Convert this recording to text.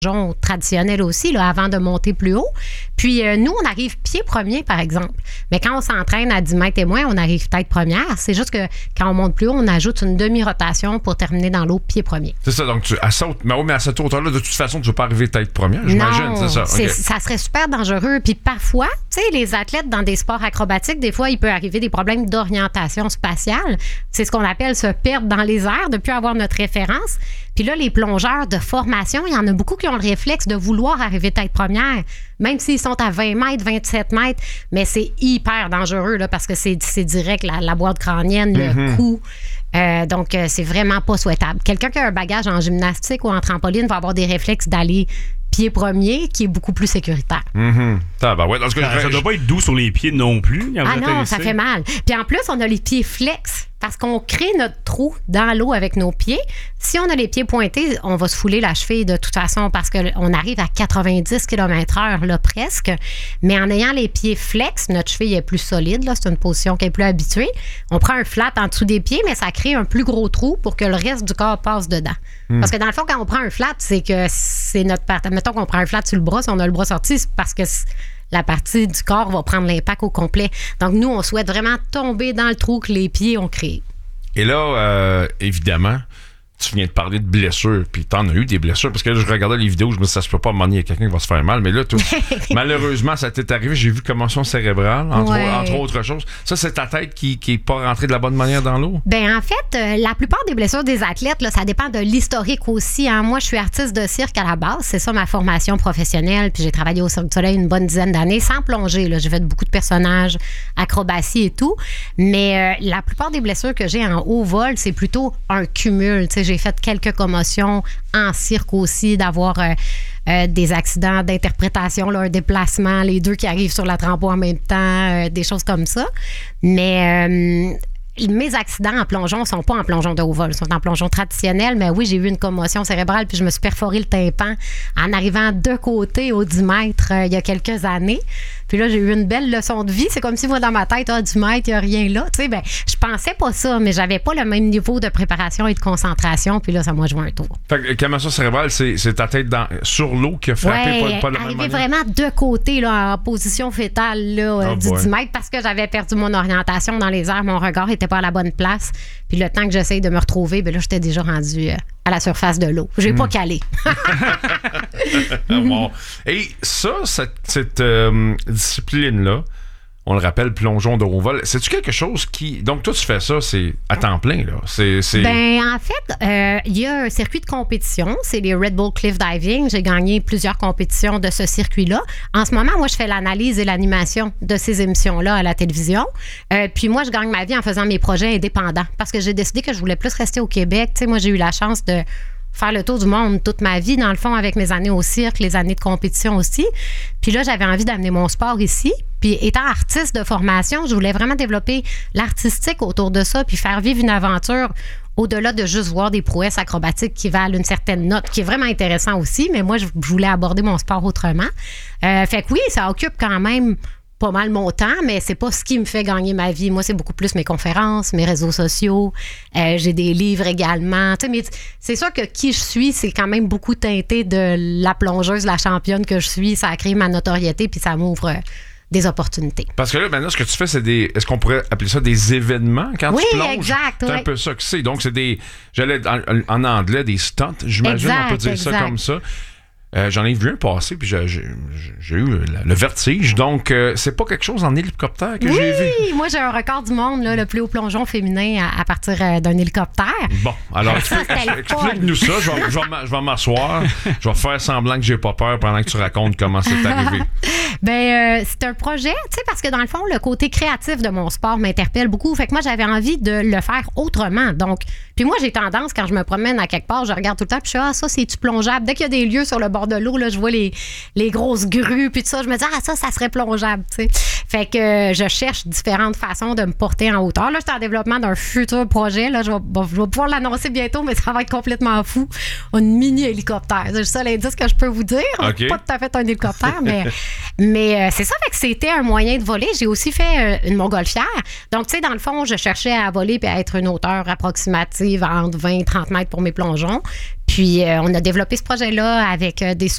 traditionnel aussi, là, avant de monter plus haut. Puis, nous, on arrive pied premier, par exemple. Mais quand on s'entraîne à 10 mètres et moins, on arrive tête première. C'est juste que quand on monte plus haut, on ajoute une demi-rotation pour terminer dans l'eau pied premier. C'est ça, donc elle saute. Mais à cette hauteur-là, de toute façon, tu ne vas pas arriver tête première, j'imagine. Non, c'est ça. Okay. Ça serait super dangereux. Puis parfois, tu sais, les athlètes dans des sports acrobatiques, des fois, il peut arriver des problèmes d'orientation spatiale. C'est ce qu'on appelle se perdre dans les airs, de ne plus avoir notre référence. Puis là, les plongeurs de formation, il y en a beaucoup qui ont le réflexe de vouloir arriver tête première, même s'ils sont à 20 mètres, 27 mètres. Mais c'est hyper dangereux là, parce que c'est direct la boîte crânienne, le cou. Donc, c'est vraiment pas souhaitable. Quelqu'un qui a un bagage en gymnastique ou en trampoline va avoir des réflexes d'aller pied premier, qui est beaucoup plus sécuritaire. Ça doit pas être doux sur les pieds non plus. Ah non, ça fait mal. Puis en plus, on a les pieds flex parce qu'on crée notre trou dans l'eau avec nos pieds. Si on a les pieds pointés, on va se fouler la cheville de toute façon parce qu'on arrive à 90 km/h là, presque. Mais en ayant les pieds flex, notre cheville est plus solide. Là, c'est une position qui est plus habituée. On prend un flat en dessous des pieds, mais ça crée un plus gros trou pour que le reste du corps passe dedans. Parce que dans le fond, quand on prend un flat, c'est que c'est notre partie. Mettons qu'on prend un flat sur le bras, si on a le bras sorti, c'est parce que la partie du corps va prendre l'impact au complet. Donc, nous, on souhaite vraiment tomber dans le trou que les pieds ont créé. Et là, évidemment, tu viens de parler de blessures, puis t'en as eu des blessures, parce que là, je regardais les vidéos, je me dis, ça se peut pas, à un moment donné, il y a quelqu'un qui va se faire mal, mais là, malheureusement, ça t'est arrivé, j'ai vu commotion cérébrale, entre autres choses. Ça, c'est ta tête qui est pas rentrée de la bonne manière dans l'eau? Bien, en fait, la plupart des blessures des athlètes, là, ça dépend de l'historique aussi. Hein. Moi, je suis artiste de cirque à la base, c'est ça ma formation professionnelle, puis j'ai travaillé au Cirque du Soleil une bonne dizaine d'années, sans plonger, là. J'ai fait beaucoup de personnages, acrobatie et tout, mais la plupart des blessures que j'ai en haut vol, c'est plutôt un cumul. Tu sais, j'ai fait quelques commotions en cirque aussi, d'avoir des accidents d'interprétation, là, un déplacement, les deux qui arrivent sur la trampo en même temps, des choses comme ça. Mais mes accidents en plongeon ne sont pas en plongeon de haut vol, ils sont en plongeon traditionnel, mais oui, j'ai eu une commotion cérébrale puis je me suis perforé le tympan en arrivant de côté au 10 mètres il y a quelques années. Puis là, j'ai eu une belle leçon de vie. C'est comme si moi, dans ma tête, 10 mètres, il n'y a rien là. Tu sais, ben, je pensais pas ça, mais j'avais pas le même niveau de préparation et de concentration. Puis là, ça m'a joué un tour. Fait que commotion cérébrale, c'est ta tête sur l'eau qui a frappé pas de la même manière? Vraiment de côté, là, en position fétale là, du 10 mètres, parce que j'avais perdu mon orientation dans les airs. Mon regard était pas à la bonne place. Puis le temps que j'essaye de me retrouver, ben là, j'étais déjà rendue à la surface de l'eau. J'ai pas calé. Bon. Et ça, cette discipline-là, on le rappelle, plongeon de haut vol, c'est-tu quelque chose qui... Donc, toi, tu fais ça, c'est à temps plein, là? Ben, en fait, il y a un circuit de compétition, c'est les Red Bull Cliff Diving. J'ai gagné plusieurs compétitions de ce circuit-là. En ce moment, moi, je fais l'analyse et l'animation de ces émissions-là à la télévision. Puis moi, je gagne ma vie en faisant mes projets indépendants parce que j'ai décidé que je voulais plus rester au Québec. Tu sais, moi, j'ai eu la chance de faire le tour du monde toute ma vie, dans le fond, avec mes années au cirque, les années de compétition aussi. Puis là, j'avais envie d'amener mon sport ici. Puis étant artiste de formation, je voulais vraiment développer l'artistique autour de ça, puis faire vivre une aventure au-delà de juste voir des prouesses acrobatiques qui valent une certaine note, qui est vraiment intéressant aussi, mais moi, je voulais aborder mon sport autrement. Fait que oui, ça occupe quand même pas mal mon temps, mais c'est pas ce qui me fait gagner ma vie. Moi, c'est beaucoup plus mes conférences, mes réseaux sociaux. J'ai des livres également. Tu sais, mais c'est sûr que qui je suis, c'est quand même beaucoup teinté de la plongeuse, la championne que je suis. Ça a créé ma notoriété, puis ça m'ouvre des opportunités. Parce que là, maintenant, ce que tu fais, c'est des... Est-ce qu'on pourrait appeler ça des événements quand tu plonges? Oui, exact. C'est un peu ça que c'est. Donc, c'est des... J'allais en anglais, des stunts. J'imagine, on peut dire ça comme ça. J'en ai vu un passer, puis j'ai eu le vertige. Donc, c'est pas quelque chose en hélicoptère que j'ai vu. Oui, moi, j'ai un record du monde, là, le plus haut plongeon féminin à partir d'un hélicoptère. Bon, alors, explique-nous ça. Je vais m'asseoir. Je vais faire semblant que j'ai pas peur pendant que tu racontes comment c'est arrivé. Ben, c'est un projet, tu sais, parce que dans le fond, le côté créatif de mon sport m'interpelle beaucoup. Fait que moi, j'avais envie de le faire autrement. Donc, puis moi, j'ai tendance, quand je me promène à quelque part, je regarde tout le temps, puis je suis ça, c'est-tu plongeable? Dès qu'il y a des lieux sur le bord de l'eau, là, je vois les grosses grues, puis tout ça, je me dis, ça serait plongeable, tu sais. Fait que je cherche différentes façons de me porter en hauteur. Là, je suis en développement d'un futur projet. Là, je vais pouvoir l'annoncer bientôt, mais ça va être complètement fou. Un mini-hélicoptère. C'est ça l'indice que je peux vous dire. Okay. Pas tout à fait un hélicoptère, mais c'est ça, fait que c'était un moyen de voler. J'ai aussi fait une montgolfière. Donc, tu sais, dans le fond, je cherchais à voler et à être une hauteur approximative entre 20 et 30 mètres pour mes plongeons. Puis, on a développé ce projet-là avec des